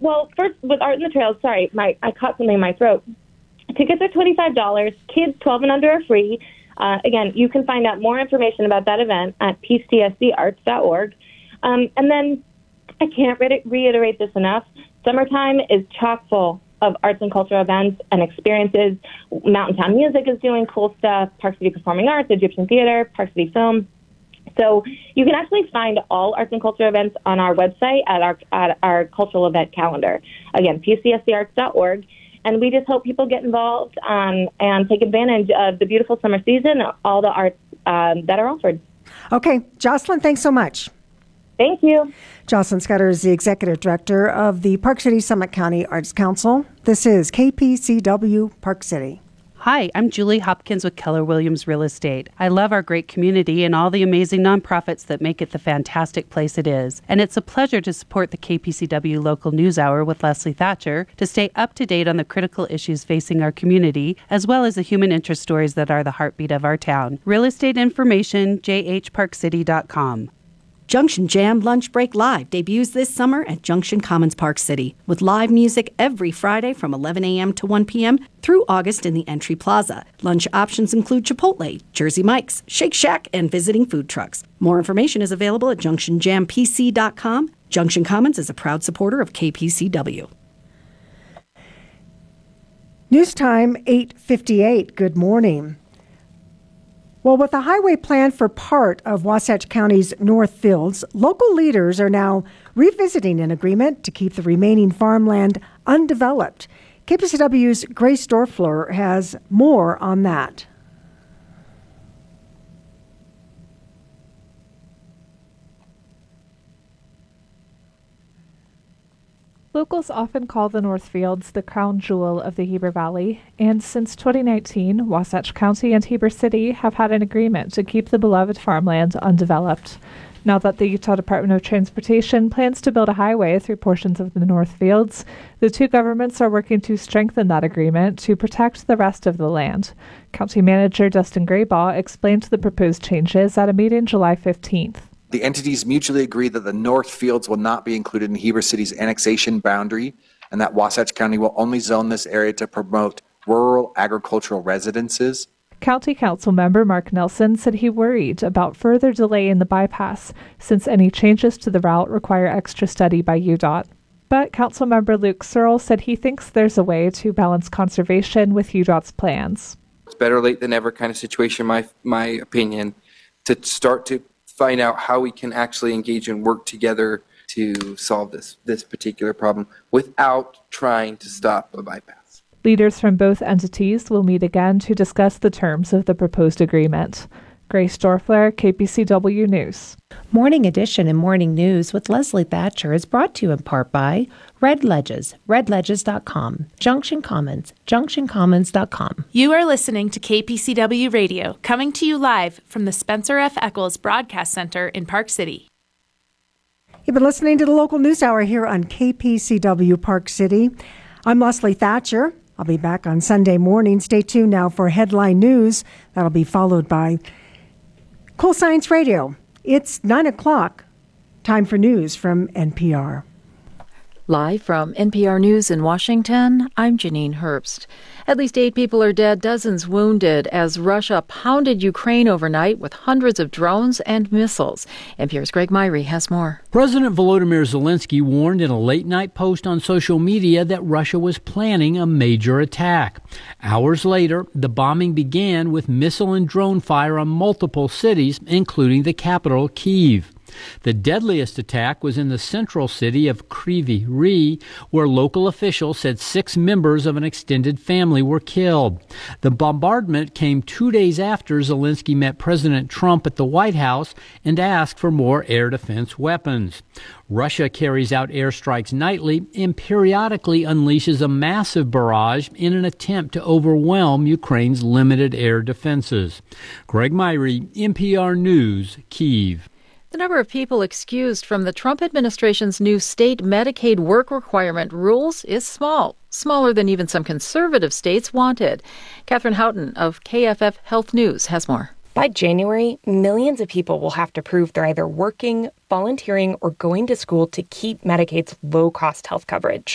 Well, first, with Art in the Trails, sorry, I caught something in my throat. Tickets are $25. Kids 12 and under are free. Again, you can find out more information about that event at pcsdarts.org. And then I can't reiterate this enough. Summertime is chock full of arts and cultural events and experiences. Mountain Town Music is doing cool stuff. Park City Performing Arts, Egyptian Theater, Park City Film. So you can actually find all arts and culture events on our website at our cultural event calendar. Again, pcsdarts.org. And we just hope people get involved and take advantage of the beautiful summer season, all the arts that are offered. Okay. Jocelyn, thanks so much. Thank you. Jocelyn Scudder is the Executive Director of the Park City Summit County Arts Council. This is KPCW Park City. Hi, I'm Julie Hopkins with Keller Williams Real Estate. I love our great community and all the amazing nonprofits that make it the fantastic place it is. And it's a pleasure to support the KPCW Local News Hour with Leslie Thatcher to stay up to date on the critical issues facing our community, as well as the human interest stories that are the heartbeat of our town. Real estate information, jhparkcity.com. Junction Jam Lunch Break Live debuts this summer at Junction Commons Park City with live music every Friday from 11 a.m. to 1 p.m. through August in the Entry Plaza. Lunch options include Chipotle, Jersey Mike's, Shake Shack, and visiting food trucks. More information is available at junctionjampc.com. Junction Commons is a proud supporter of KPCW. News time, 8:58. Good morning. Well, with a highway plan for part of Wasatch County's North Fields, local leaders are now revisiting an agreement to keep the remaining farmland undeveloped. KPCW's Grace Dorfler has more on that. Locals often call the Northfields the crown jewel of the Heber Valley, and since 2019, Wasatch County and Heber City have had an agreement to keep the beloved farmland undeveloped. Now that the Utah Department of Transportation plans to build a highway through portions of the Northfields, the two governments are working to strengthen that agreement to protect the rest of the land. County Manager Dustin Graybaugh explained the proposed changes at a meeting July 15th. The entities mutually agreed that the North Fields will not be included in Heber City's annexation boundary, and that Wasatch County will only zone this area to promote rural agricultural residences. County Council member Mark Nelson said he worried about further delay in the bypass, since any changes to the route require extra study by UDOT. But Council member Luke Searle said he thinks there's a way to balance conservation with UDOT's plans. It's better late than ever kind of situation, my opinion, to start to find out how we can actually engage and work together to solve this particular problem without trying to stop a bypass. Leaders from both entities will meet again to discuss the terms of the proposed agreement. Grace Dorfler, KPCW News. Morning Edition and Morning News with Leslie Thatcher is brought to you in part by Red Ledges, redledges.com, Junction Commons, junctioncommons.com. You are listening to KPCW Radio, coming to you live from the Spencer F. Eccles Broadcast Center in Park City. You've been listening to the Local News Hour here on KPCW Park City. I'm Leslie Thatcher. I'll be back on Sunday morning. Stay tuned now for headline news. That'll be followed by Cool Science Radio. It's 9 o'clock. Time for news from NPR. Live from NPR News in Washington, I'm Janine Herbst. At least 8 people are dead, dozens wounded as Russia pounded Ukraine overnight with hundreds of drones and missiles. NPR's Greg Myrie has more. President Volodymyr Zelensky warned in a late-night post on social media that Russia was planning a major attack. Hours later, the bombing began with missile and drone fire on multiple cities, including the capital, Kyiv. The deadliest attack was in the central city of Kryvyi Rih, where local officials said 6 members of an extended family were killed. The bombardment came 2 days after Zelensky met President Trump at the White House and asked for more air defense weapons. Russia carries out airstrikes nightly and periodically unleashes a massive barrage in an attempt to overwhelm Ukraine's limited air defenses. Greg Myrie, NPR News, Kyiv. The number of people excused from the Trump administration's new state Medicaid work requirement rules is small, smaller than even some conservative states wanted. Catherine Houghton of KFF Health News has more. By January, millions of people will have to prove they're either working, volunteering, or going to school to keep Medicaid's low-cost health coverage.